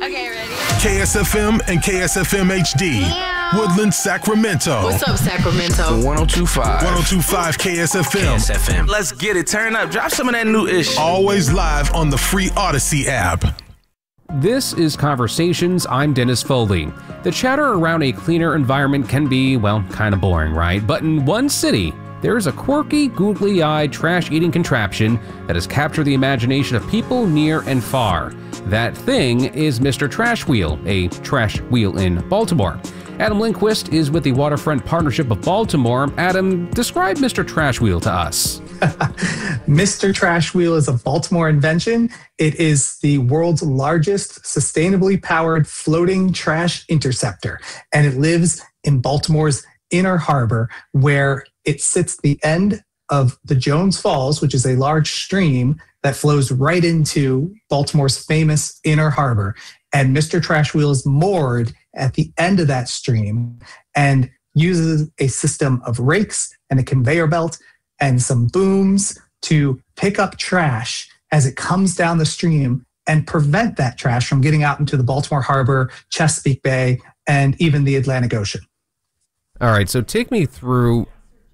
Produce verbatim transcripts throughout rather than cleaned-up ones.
Okay, ready? K S F M and K S F M H D. Meow. Woodland, Sacramento. What's up, Sacramento? one oh two point five. one oh two point five K S F M. K S F M. Let's get it. Turn up. Drop some of that new ish. Always live on the free Odyssey app. This is Conversations. I'm Dennis Foley. The chatter around a cleaner environment can be, well, kind of boring, right? But in one city, there is a quirky, googly-eyed, trash-eating contraption that has captured the imagination of people near and far. That thing is Mister Trash Wheel, a trash wheel in Baltimore. Adam Lindquist is with the Waterfront Partnership of Baltimore. Adam, describe Mister Trash Wheel to us. Mister Trash Wheel is a Baltimore invention. It is the world's largest sustainably powered floating trash interceptor, and it lives in Baltimore's Inner Harbor, where it sits at the end of the Jones Falls, which is a large stream that flows right into Baltimore's famous Inner Harbor. And Mister Trash Wheel is moored at the end of that stream and uses a system of rakes and a conveyor belt and some booms to pick up trash as it comes down the stream and prevent that trash from getting out into the Baltimore Harbor, Chesapeake Bay, and even the Atlantic Ocean. All right, so take me through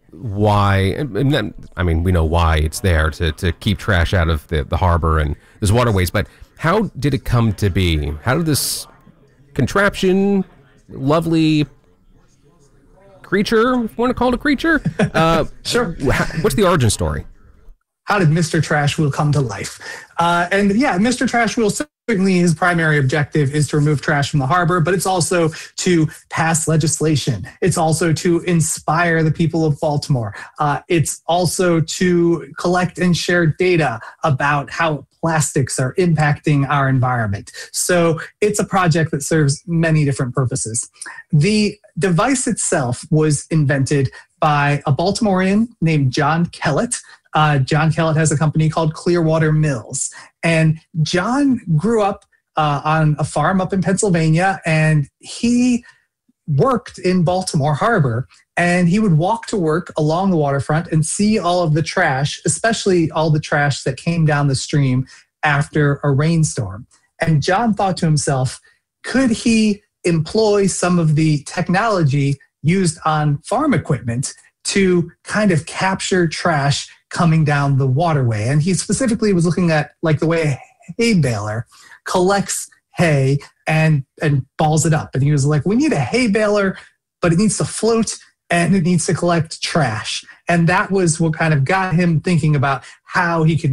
why, I mean, we know why it's there, to, to keep trash out of the, the harbor and those waterways, but how did it come to be? How did this contraption, lovely creature, if you want to call it a creature? Uh, sure. What's the origin story? How did Mister Trash Wheel come to life? Uh, and yeah, Mister Trash Wheel, certainly his primary objective is to remove trash from the harbor, but it's also to pass legislation. It's also to inspire the people of Baltimore. Uh, it's also to collect and share data about how plastics are impacting our environment. So it's a project that serves many different purposes. The device itself was invented by a Baltimorean named John Kellett. Uh, John Kellett has a company called Clearwater Mills. And John grew up uh, on a farm up in Pennsylvania, and he worked in Baltimore Harbor. And he would walk to work along the waterfront and see all of the trash, especially all the trash that came down the stream after a rainstorm. And John thought to himself, could he employ some of the technology used on farm equipment to kind of capture trash coming down the waterway? And he specifically was looking at like the way a hay baler collects hay and, and balls it up. And he was like, we need a hay baler, but it needs to float and it needs to collect trash. And that was what kind of got him thinking about how he could